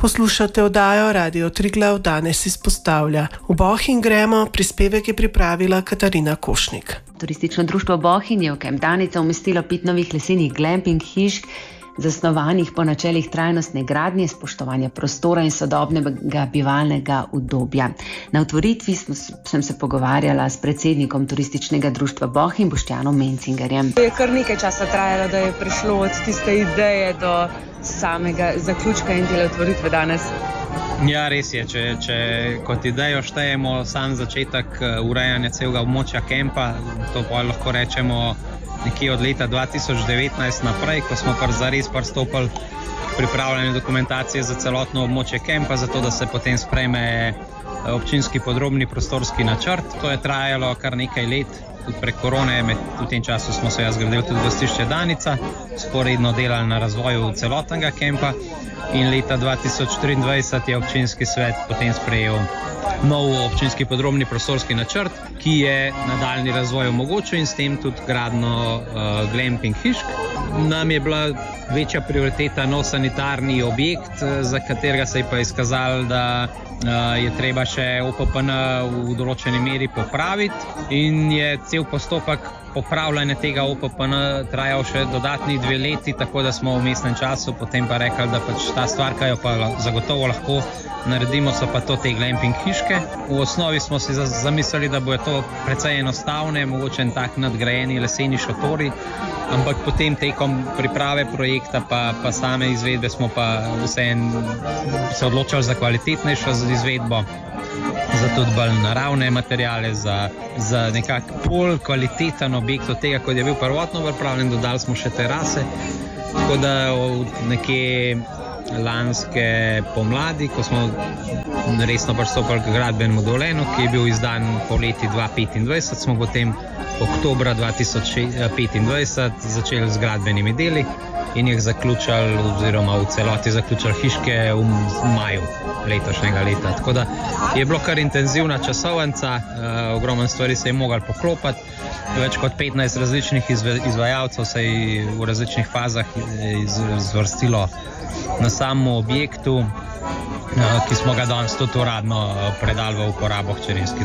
Poslušate oddajo Radio Triglav danes izpostavlja. V Bohinj gremo, prispevek je pripravila Katarina Košnik. Turistično društvo Bohinj je v Kamp Danica umestilo 5 novih lesenih glamping hišk, zasnovanih po načelih trajnostne gradnje, spoštovanja prostora in sodobnega bivalnega udobja. Na otvoritvi sem se pogovarjala s predsednikom turističnega društva Bohinj, Boštjanom Mencingerjem. Je kar nekaj časa trajalo, da je prišlo od tiste ideje do samega zaključka in dela otvoritve danes. Ja, res je. Če kot idejo štejemo sam začetek urejanja celega območja kampa, to pa lahko rečemo nekje od leta 2019 naprej, ko smo zares pristopili k pripravljanju dokumentacije za celotno območje kampa, zato da se potem sprejme občinski podrobni prostorski načrt. To je trajalo kar nekaj let, tudi prek korone. V tem času smo se zgradili tudi gostišče Danica, sporedno delali na razvoju celotnega kampa in leta 2023 je občinski svet potem sprejel nov občinski podrobni prostorski načrt, ki je nadaljni razvoj omogočil in s tem tudi gradnjo glamping hišk. Nam je bila večja prioriteta nov sanitarni objekt, za katerega se je pa izkazalo, da je treba še OPPN v določeni meri popraviti in je cel postopek popravljanja tega OPPN trajal še dodatni 2 leti, tako da smo v vmesnem času potem pa rekli, da pač ta stvar, ki jo pa zagotovo lahko naredimo, so pa to te glamping hiške. V osnovi smo si zamislili, da bojo to precej enostavne, mogoče en tak nadgrajeni leseni šotori, ampak potem tekom priprave projekta pa same izvedbe smo pa vseeno se odločili za kvalitetnejšo izvedbo, za tudi bolj naravne materiale, za nekak bolj kvaliteten objekt od tega, kot je bil prvotno pripravljen. Dodali smo še terase, tako da nekje lanske pomladi, ko smo resno pristopili k gradbenemu dovoljenju, ki je bil izdan po leti 2025, smo potem oktobra 2025 začeli z gradbenimi deli in jih zaključili oziroma v celoti zaključili hiške v maju letošnjega leta. Tako da je bilo kar intenzivna časovnica, ogromno stvari se je mogli poklopiti, več kot 15 različnih izvajalcev se je v različnih fazah izvrstilo na samem objektu, ki smo ga danes tudi uradno predali v uporabo hčerinski